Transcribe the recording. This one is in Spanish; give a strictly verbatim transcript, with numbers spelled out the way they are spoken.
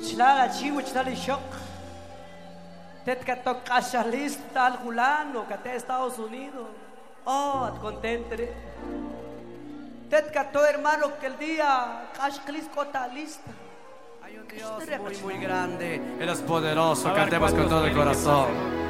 Uchlala chivo, uchlala shock. Tet que toca lista al fulano, que te Estados Unidos. Oh, at contentere. Tet que tu hermano que el día cash clisco está lista. Hay un Dios muy, muy grande. Él es poderoso. Cantemos con todo el corazón.